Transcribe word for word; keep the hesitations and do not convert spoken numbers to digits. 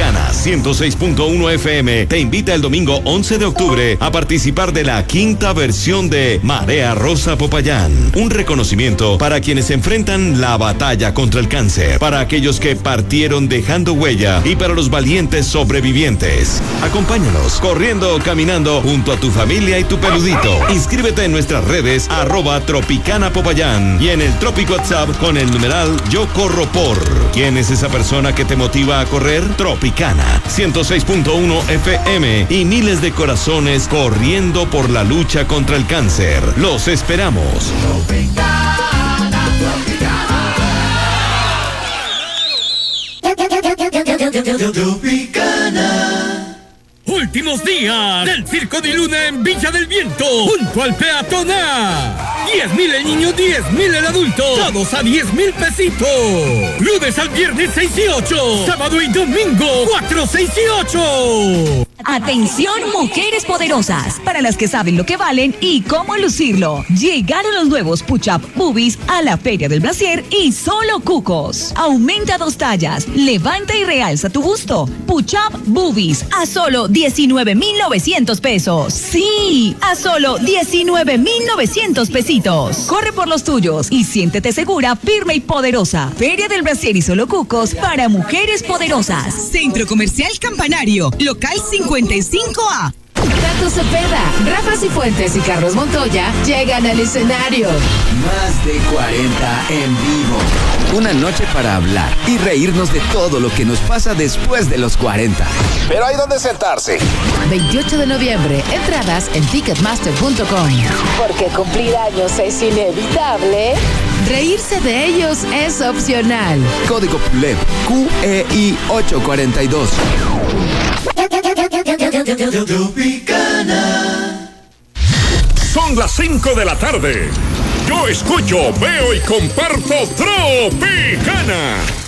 Tropicana ciento seis punto uno F M te invita el domingo once de octubre a participar de la quinta versión de Marea Rosa Popayán. Un reconocimiento para quienes enfrentan la batalla contra el cáncer, para aquellos que partieron dejando huella y para los valientes sobrevivientes. Acompáñanos corriendo o caminando junto a tu familia y tu peludito. Inscríbete en nuestras redes arroba Tropicana Popayán y en el Tropic WhatsApp con el numeral Yo Corro Por. ¿Quién es esa persona que te motiva a correr? Tropicana ciento seis punto uno F M y miles de corazones corriendo por la lucha contra el cáncer. Los esperamos. Tropicana, Tropicana. Tropicana. Últimos días del Circo de Luna en Villa del Viento, junto al Peatón A. diez mil el niño, diez mil el adulto, todos a diez mil pesitos. Lunes al viernes seis y ocho, sábado y domingo cuatro, seis y ocho. Atención, mujeres poderosas, para las que saben lo que valen y cómo lucirlo. Llegaron los nuevos Push-Up Boobies a la Feria del Brasier y solo cucos. Aumenta dos tallas, levanta y realza tu busto. Push-Up Boobies a solo diecinueve mil novecientos pesos. Sí, a solo diecinueve mil novecientos pesitos. Corre por los tuyos y siéntete segura, firme y poderosa. Feria del Brasier y solo cucos para mujeres poderosas. Centro Comercial Campanario, local cincuenta y cinco A. Tato Cepeda, Rafa Cifuentes y Carlos Montoya llegan al escenario. Más de cuarenta en vivo. Una noche para hablar y reírnos de todo lo que nos pasa después de los cuarenta. Pero hay donde sentarse. veintiocho de noviembre, entradas en ticketmaster punto com. Porque cumplir años es inevitable, reírse de ellos es opcional. Código P U L E P Q E I ocho cuatro dos. Tropicana. Son las cinco de la tarde. Yo escucho, veo y comparto Tropicana.